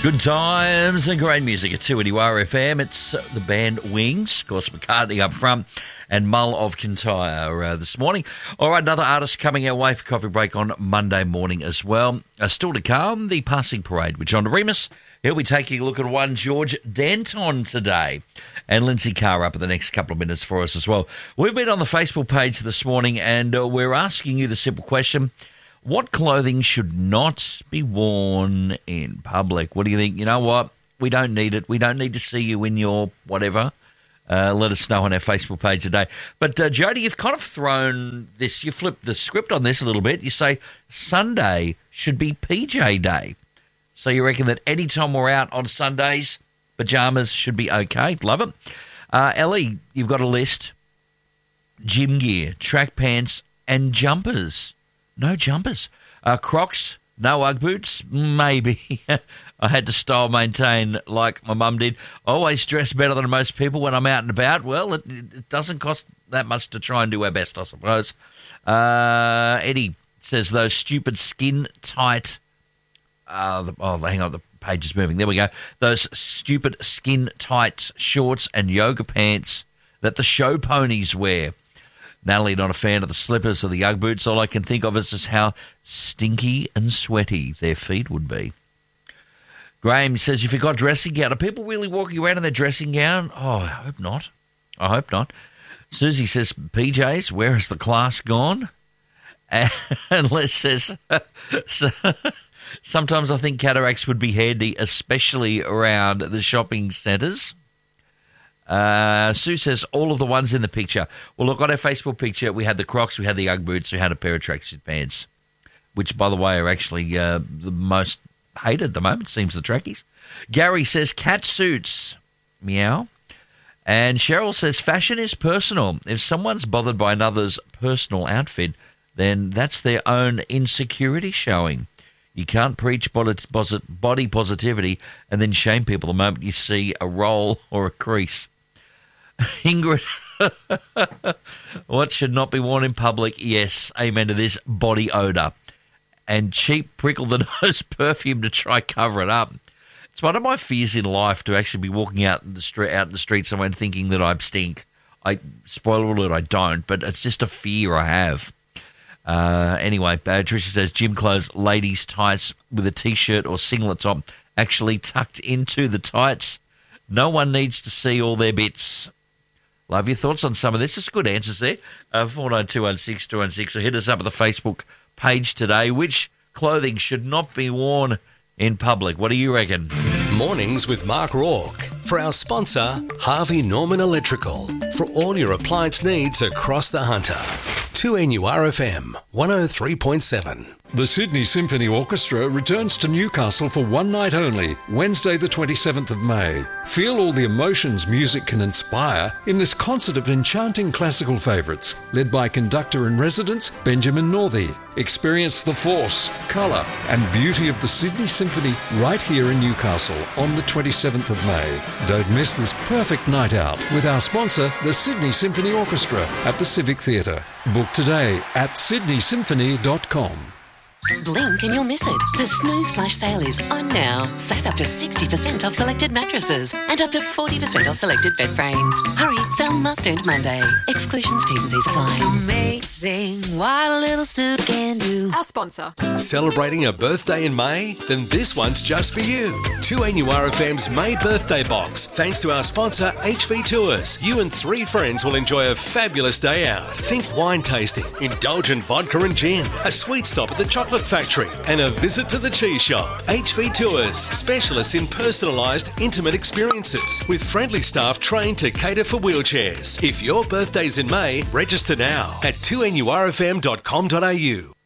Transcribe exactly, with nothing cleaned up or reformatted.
Good times and great music at two N U R F M. It's uh, the band Wings, of course, McCartney up front, and Mull of Kintyre uh, this morning. All right, another artist coming our way for Coffee Break on Monday morning as well. Uh, still to come, the Passing Parade with John Remus. He'll be taking a look at one George Danton today. And Lindsay Carr up in the next couple of minutes for us as well. We've been on the Facebook page this morning and uh, we're asking you the simple question: what clothing should not be worn in public? What do you think? You know what? We don't need it. We don't need to see you in your whatever. Uh, let us know on our Facebook page today. But, uh, Jody, you've kind of thrown this, you flipped the script on this a little bit. You say Sunday should be P J day. So you reckon that any time we're out on Sundays, pyjamas should be okay? Love it. Uh, Ellie, you've got a list. Gym gear, track pants and jumpers. No jumpers. Uh, Crocs, no Ugg boots, maybe. I had to style maintain like my mum did. Always dress better than most people when I'm out and about. Well, it, it doesn't cost that much to try and do our best, I suppose. Uh, Eddie says those stupid skin-tight... Uh, the, oh, hang on, the page is moving. There we go. Those stupid skin-tight shorts and yoga pants that the show ponies wear. Natalie, not a fan of the slippers or the Ugg boots. All I can think of is just how stinky and sweaty their feet would be. Graham says, if you've got dressing gown, are people really walking around in their dressing gown? Oh, I hope not. I hope not. Susie says, P Js, where has the class gone? And Les says, sometimes I think cataracts would be handy, especially around the shopping centres. Uh, Sue says, all of the ones in the picture. Well, look, on our Facebook picture, we had the Crocs, we had the Ugg boots, we had a pair of tracksuit pants, which, by the way, are actually uh, the most hated at the moment, seems the trackies. Gary says, cat suits. Meow. And Cheryl says, fashion is personal. If someone's bothered by another's personal outfit, then that's their own insecurity showing. You can't preach body positivity and then shame people the moment you see a roll or a crease. Ingrid, what should not be worn in public? Yes, amen to this, body odour. And cheap prickle-the-nose perfume to try cover it up. It's one of my fears in life to actually be walking out in the street, out in the street somewhere and thinking that I stink. I, spoiler alert, I don't, but it's just a fear I have. Uh, anyway, uh, Tricia says gym clothes, ladies' tights with a T-shirt or singlet top actually tucked into the tights. No one needs to see all their bits. Love your thoughts on some of this. It's good answers there. Uh, four nine two one six two one six. So hit us up at the Facebook page today. Which clothing should not be worn in public? What do you reckon? Mornings with Mark Rourke. For our sponsor, Harvey Norman Electrical. For all your appliance needs across the Hunter. two N U R F M, one oh three point seven. The Sydney Symphony Orchestra returns to Newcastle for one night only, Wednesday the twenty-seventh of May. Feel all the emotions music can inspire in this concert of enchanting classical favourites, led by conductor-in-residence Benjamin Northey. Experience the force, colour and beauty of the Sydney Symphony right here in Newcastle on the twenty-seventh of May. Don't miss this perfect night out with our sponsor, the Sydney Symphony Orchestra at the Civic Theatre. Book today at sydney symphony dot com. Blink and you'll miss it. The Snooze Flash Sale is on now. Save up to sixty percent off selected mattresses and up to forty percent off selected bed frames. Hurry, sale must end Monday. Exclusions, T's and C's apply. Amazing what a little snooze can do. Our sponsor. Celebrating a birthday in May? Then this one's just for you. two N U R F M's May birthday box. Thanks to our sponsor, H V Tours. You and three friends will enjoy a fabulous day out. Think wine tasting, indulgent vodka and gin, a sweet stop at the chocolate factory, and a visit to the cheese shop. H V Tours, specialists in personalised, intimate experiences with friendly staff trained to cater for wheelchairs. If your birthday's in May, register now at two N U R F M dot com dot A U.